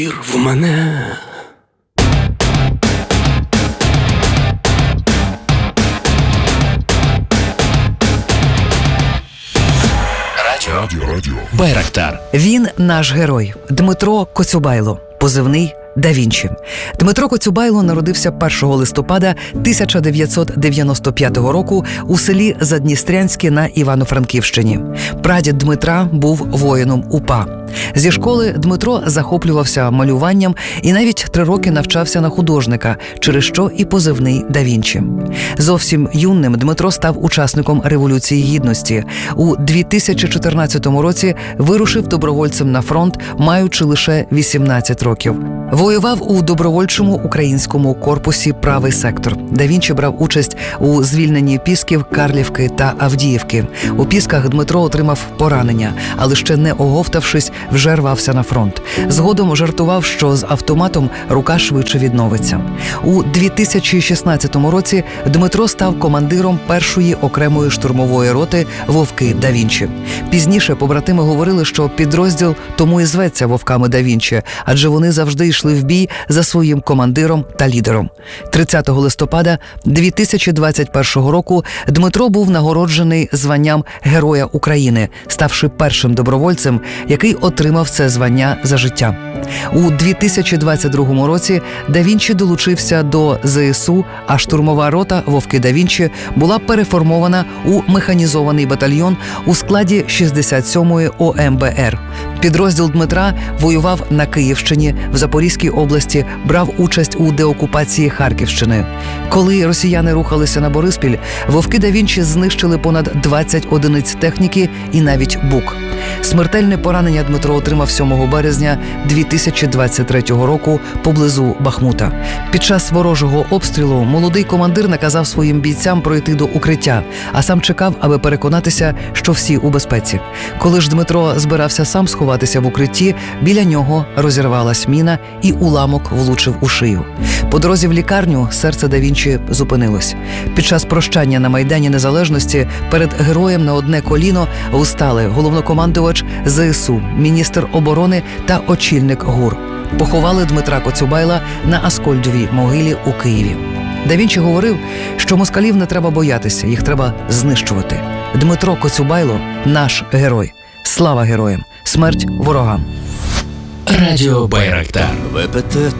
Вір в мене. Радіо. Байрактар. Він наш герой Дмитро Коцюбайло, позивний Да Вінчі. Дмитро Коцюбайло народився 1 листопада 1995 року у селі Задністрянське на Івано-Франківщині. Прадід Дмитра був воїном УПА. Зі школи Дмитро захоплювався малюванням і навіть 3 роки навчався на художника, через що і позивний Да Вінчі. Зовсім юним Дмитро став учасником Революції Гідності. У 2014 році вирушив добровольцем на фронт, маючи лише 18 років. Воював у добровольчому українському корпусі «Правий сектор». Да Вінчі брав участь у звільненні Пісків, Карлівки та Авдіївки. У Пісках Дмитро отримав поранення, але ще не оговтавшись, вже рвався на фронт. Згодом жартував, що з автоматом рука швидше відновиться. У 2016 році Дмитро став командиром 1-ї окремої штурмової роти «Вовки Да Вінчі». Пізніше побратими говорили, що підрозділ тому і зветься «Вовками Да Вінчі», адже вони завжди йшли в бій за своїм командиром та лідером. 30 листопада 2021 року Дмитро був нагороджений званням Героя України, ставши першим добровольцем, який отримав це звання за життя. У 2022 році Да Вінчі долучився до ЗСУ, а штурмова рота «Вовки Да Вінчі» була переформована у механізований батальйон у складі 67-ї ОМБР. Підрозділ Дмитра воював на Київщині, в Запорізькій області, брав участь у деокупації Харківщини. Коли росіяни рухалися на Бориспіль, «Вовки Да Вінчі» знищили понад 20 одиниць техніки і навіть БУК. Смертельне поранення Дмитро отримав 7 березня 2023 року поблизу Бахмута. Під час ворожого обстрілу молодий командир наказав своїм бійцям пройти до укриття, а сам чекав, аби переконатися, що всі у безпеці. Коли ж Дмитро збирався сам сховатися в укритті, біля нього розірвалась міна і уламок влучив у шию. По дорозі в лікарню серце Да Вінчі зупинилось. Під час прощання на Майдані Незалежності перед героєм на одне коліно встали головнокомандувач ЗСУ, міністр оборони та очільник ГУР. Поховали Дмитра Коцюбайла на Аскольдовій могилі у Києві. Да Вінчі говорив, що москалів не треба боятися, їх треба знищувати. Дмитро Коцюбайло – наш герой. Слава героям! Смерть ворогам! Радіо Байрактар. ВПТ